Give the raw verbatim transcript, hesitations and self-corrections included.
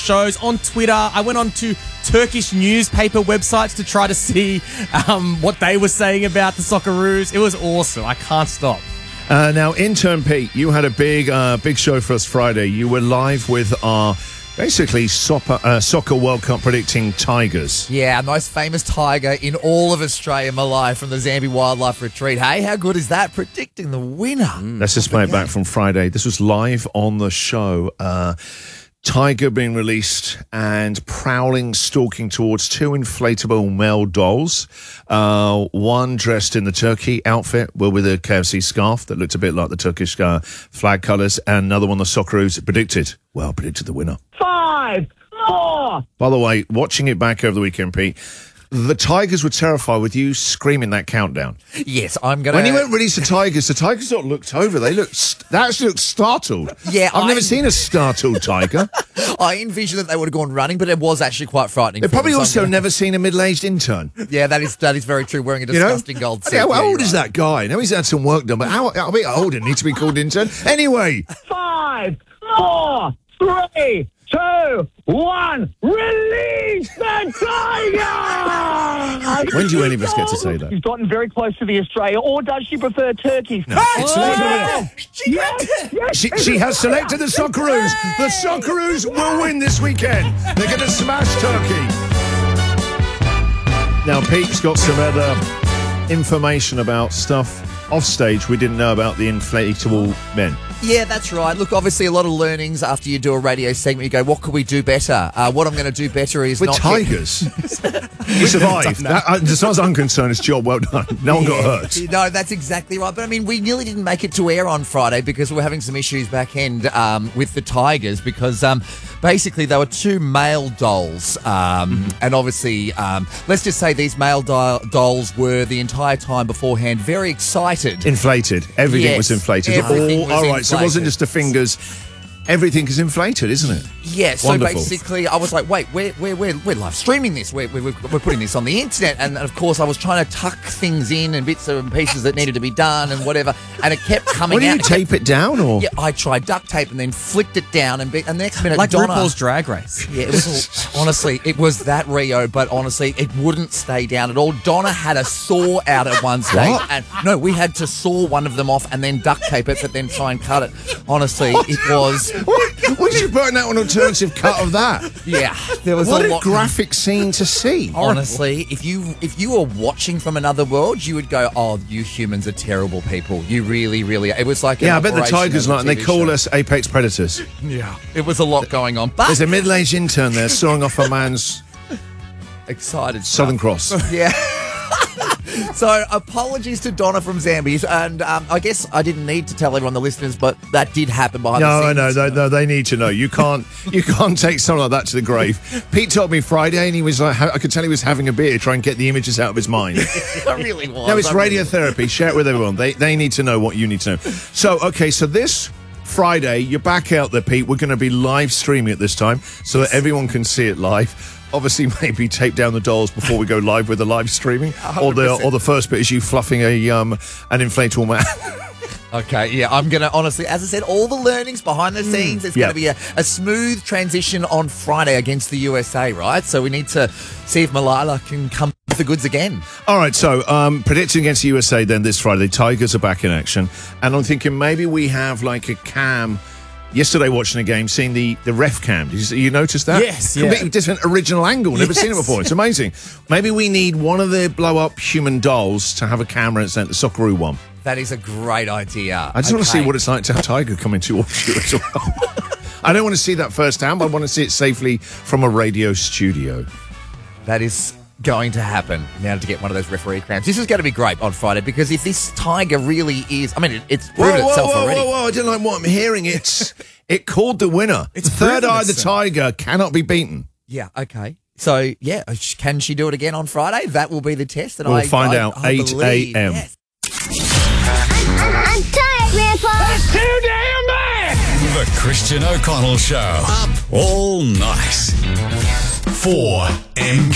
shows, on Twitter. I went on to Turkish newspaper websites to try to see um, what they were saying about the Socceroos. It was awesome. I can't stop. Uh, now, intern Pete, you had a big, uh, big show for us Friday. You were live with our basically soccer, uh, soccer World Cup predicting Tigers. Yeah, most famous tiger in all of Australia, Malai, from the Zambi Wildlife Retreat. Hey, how good is that? Predicting the winner. Mm, Let's just play it back from Friday. This was live on the show. Uh, Tiger being released and prowling, stalking towards two inflatable male dolls. Uh, one dressed in the turkey outfit, well, with a K F C scarf that looked a bit like the Turkish uh, flag colours, and another one the Socceroos predicted, well, predicted the winner. Five, four. By the way, watching it back over the weekend, Pete, the Tigers were terrified with you screaming that countdown. Yes, I'm going to... When you went release the Tigers, the Tigers sort of looked over. They looked, st- they actually looked startled. Yeah, I've I- never seen a startled tiger. I envisioned that they would have gone running, but it was actually quite frightening. They've for probably them, so I'm also gonna- never seen a middle-aged intern. Yeah, that is that is very true, wearing a You know? disgusting gold Okay, suit. how Yeah, old you're is right. that guy? I know he's had some work done, but how, how bit older needs to be called intern? Anyway, Five, four, three, two, one. Release the tiger! when do any of us get to say that? She's gotten very close to the Australia, or does she prefer turkeys? No. It's Oh, She- yes, yes. She, she has selected the Socceroos. The Socceroos will win this weekend. They're going to smash Turkey. Now, Pete's got some other information about stuff off stage we didn't know about the inflatable men. Yeah, that's right. Look, obviously a lot of learnings after you do a radio segment. You go, what could we do better? Uh, what I'm going to do better is With not... tigers. He survived. That, uh, as far as I'm concerned, it's job well done. No one got hurt. No, that's exactly right. But I mean, we nearly didn't make it to air on Friday because we were having some issues back end um, with the Tigers because um, basically they were two male dolls. Um, Mm-hmm. And obviously, um, let's just say these male do- dolls were the entire time beforehand very excited. Inflated. Everything Yes, was inflated. everything all, was all right, so it wasn't inflated. just the fingers. Everything is inflated, isn't it? Yeah, so Wonderful. basically I was like, wait, we're, we're, we're, we're live streaming this. We're, we're, we're putting this on the internet. And of course I was trying to tuck things in and bits and pieces that needed to be done and whatever. And it kept coming What do out. you tape it down or? Yeah, I tried duct tape and then flicked it down, and, be, and the next minute, Like Donna, RuPaul's Drag Race. Yeah, it was all, honestly, it was that Rio, but honestly, it wouldn't stay down at all. Donna had a saw out at one stage, What? and no, we had to saw one of them off and then duct tape it, but then try and cut it. Honestly, it was, What? What did you put out an alternative cut of that? yeah, there was What a a lot. graphic scene to see. Honestly, if you if you were watching from another world, you would go, "Oh, you humans are terrible people. You really, really." Are. It was like, an Yeah, I bet the operation Tigers of a like, and they T V call show. us Apex Predators. Yeah, it was a lot going on, but There's a middle-aged intern there sawing off a man's excited. Southern Cross. Yeah. So, apologies to Donna from Zambies, and um, I guess I didn't need to tell everyone, the listeners, but that did happen behind No, the no, scenes. no, no, they need to know. You can't, you can't take something like that to the grave. Pete told me Friday, and he was like, I could tell he was having a beer, to try and get the images out of his mind. I really was. No, it's I really was. radiotherapy. Share it with everyone. They they need to know what you need to know. So, okay, so this Friday, you're back out there, Pete. We're going to be live streaming at this time so that everyone can see it live. Obviously, maybe tape down the dolls before we go live with the live streaming, or the or the first bit is you fluffing a um an inflatable man. Okay, yeah, I'm going to, honestly, as I said, all the learnings behind the scenes, it's Yeah. going to be a, a smooth transition on Friday against the U S A, right? So we need to see if Malala can come with the goods again. All right, so um, predicting against the U S A then this Friday, Tigers are back in action, and I'm thinking maybe we have like a cam. Yesterday, watching a game, seeing the, the ref cam. Did you, you notice that? Yes, yeah. Completely different original angle. Never seen it Yes. before. It's amazing. Maybe we need one of the blow up human dolls to have a camera and send the Socceroo one. That is a great idea. I just want to see Okay. what it's like to have Tiger come into your view as well. I don't want to see that firsthand, but I want to see it safely from a radio studio. That is going to happen now to get one of those referee crowns. This is going to be great on Friday because if this tiger really is, I mean, it, it's proven itself whoa, already. whoa, whoa! I don't like what I'm hearing. It's it called the winner. It's the third proven eye of the itself. tiger cannot be beaten. Yeah, okay. So, yeah, can she do it again on Friday? That will be the test. And We'll I, find I, out I eight believe- a.m. Yes. I'm tired, Grandpa. That's too damn bad! The Christian O'Connell Show. Up all night. four M K.